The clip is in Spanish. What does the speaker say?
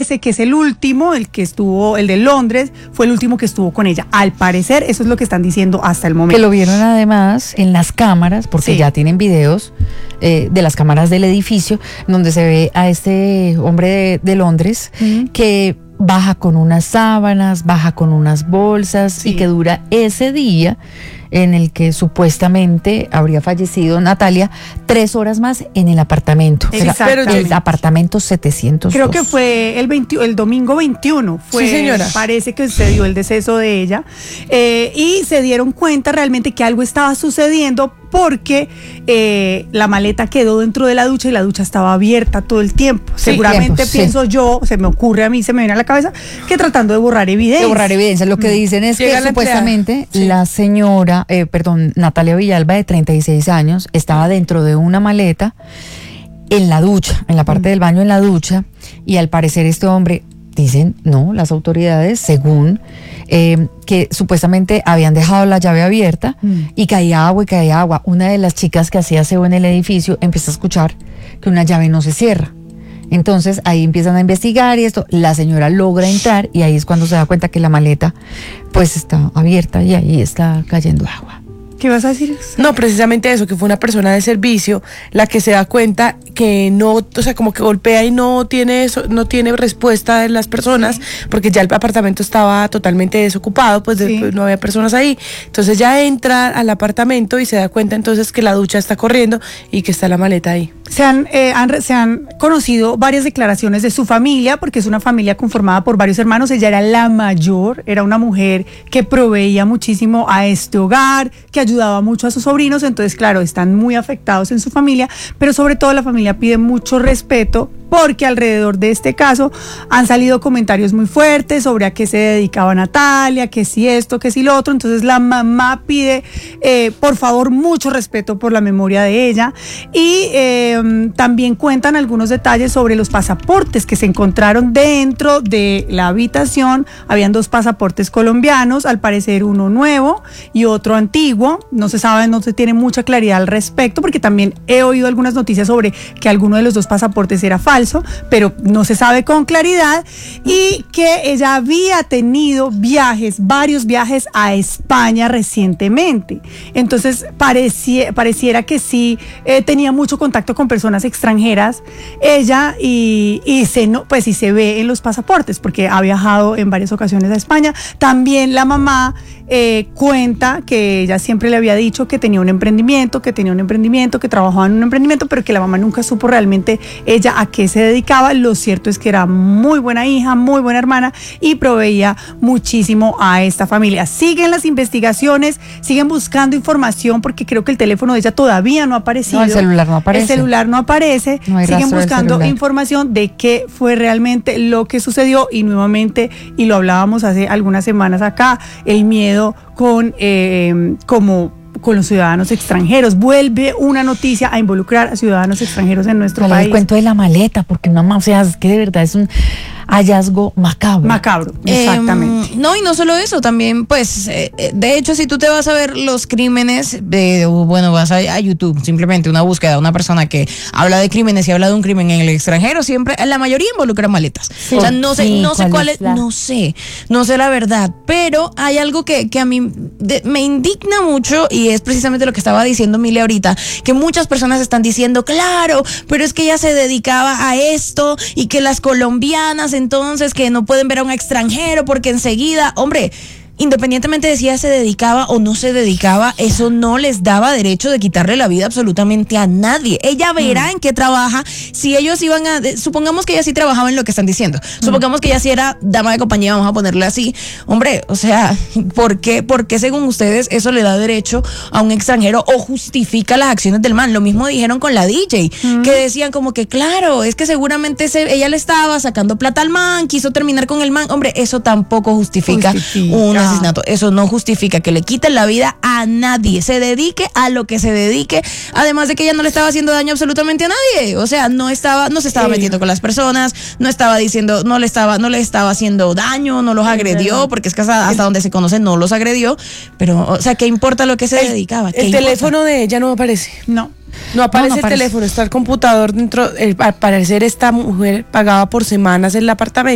parece que es el último, el de Londres, fue el último que estuvo con ella. Al parecer, eso es lo que están diciendo hasta el momento. Que lo vieron además en las cámaras, porque ya tienen videos de las cámaras del edificio, donde se ve a este hombre de Londres que baja con unas sábanas, baja con unas bolsas y que dura ese día en el que supuestamente habría fallecido Natalia 3 horas más en el apartamento. El apartamento 702. Creo que fue el domingo 21. Sí, señora. Parece que se dio el deceso de ella. Y se dieron cuenta realmente que algo estaba sucediendo porque la maleta quedó dentro de la ducha y la ducha estaba abierta todo el tiempo. Seguramente pienso yo, se me ocurre a mí, se me viene a la cabeza, que tratando de borrar evidencia. Lo que dicen es que supuestamente la señora, Natalia Villalba, de 36 años, estaba dentro de una maleta en la ducha, en la parte del baño en la ducha, y al parecer este hombre, dicen, no, las autoridades, según que supuestamente habían dejado la llave abierta y caía agua. Una de las chicas que hacía aseo en el edificio empieza a escuchar que una llave no se cierra. Entonces ahí empiezan a investigar y esto, la señora logra entrar y ahí es cuando se da cuenta que la maleta pues está abierta y ahí está cayendo agua. ¿Qué vas a decir? No, precisamente eso, que fue una persona de servicio la que se da cuenta que no, o sea, como que golpea y no tiene respuesta de las personas, porque ya el apartamento estaba totalmente desocupado, pues no había personas ahí. Entonces ya entra al apartamento y se da cuenta entonces que la ducha está corriendo y que está la maleta ahí. Se han conocido varias declaraciones de su familia, porque es una familia conformada por varios hermanos. Ella era la mayor, era una mujer que proveía muchísimo a este hogar, que ayudaba mucho a sus sobrinos. Entonces, claro, están muy afectados en su familia, pero sobre todo la familia pide mucho respeto, porque alrededor de este caso han salido comentarios muy fuertes sobre a qué se dedicaba Natalia, que si esto, que si lo otro. Entonces la mamá pide, por favor, mucho respeto por la memoria de ella. Y también cuentan algunos detalles sobre los pasaportes que se encontraron dentro de la habitación. Habían 2 pasaportes colombianos, al parecer uno nuevo y otro antiguo. No se sabe, no se tiene mucha claridad al respecto, porque también he oído algunas noticias sobre que alguno de los 2 pasaportes era falso, pero no se sabe con claridad, y que ella había tenido varios viajes a España recientemente. Entonces pareciera que sí tenía mucho contacto con personas extranjeras ella, y se ve en los pasaportes, porque ha viajado en varias ocasiones a España. También la mamá cuenta que ella siempre le había dicho que tenía un emprendimiento, que trabajaba en un emprendimiento, pero que la mamá nunca supo realmente ella a qué se dedicaba. Lo cierto es que era muy buena hija, muy buena hermana, y proveía muchísimo a esta familia. Siguen las investigaciones, siguen buscando información, porque creo que el teléfono de ella todavía no ha aparecido. No, el celular no aparece. No siguen buscando información de qué fue realmente lo que sucedió, y nuevamente, y lo hablábamos hace algunas semanas acá, el miedo con los ciudadanos extranjeros. Vuelve una noticia a involucrar a ciudadanos extranjeros en nuestro país. El cuento de la maleta, porque o sea, es que de verdad es un hallazgo macabro. Exactamente. No, y no solo eso, también pues de hecho, si tú te vas a ver los crímenes vas a YouTube, simplemente una búsqueda de una persona que habla de crímenes y habla de un crimen en el extranjero, siempre, la mayoría involucra maletas. O sea, no sé cuál es, no sé la verdad, pero hay algo que a mí me indigna mucho, y es precisamente lo que estaba diciendo Mile ahorita, que muchas personas están diciendo, claro, pero es que ella se dedicaba a esto, y que las colombianas entonces que no pueden ver a un extranjero porque enseguida, hombre, independientemente de si ella se dedicaba o no se dedicaba, eso no les daba derecho de quitarle la vida absolutamente a nadie. Ella verá en qué trabaja. Si ellos iban supongamos que ella sí trabajaba en lo que están diciendo, supongamos que ella sí era dama de compañía, vamos a ponerle así, hombre, o sea, ¿por qué según ustedes eso le da derecho a un extranjero o justifica las acciones del man? Lo mismo dijeron con la DJ, que decían como que claro, es que seguramente ella le estaba sacando plata al man, quiso terminar con el man. Hombre, eso tampoco justifica un asesinato. Eso no justifica que le quiten la vida a nadie, se dedique a lo que se dedique, además de que ella no le estaba haciendo daño absolutamente a nadie. O sea, no se estaba metiendo con las personas, no le estaba haciendo daño, no los agredió, porque es que hasta donde se conoce no los agredió, pero o sea, ¿qué importa lo que se dedicaba? El teléfono de ella no aparece. No aparece el teléfono, está el computador dentro. Al parecer esta mujer pagaba por semanas el apartamento.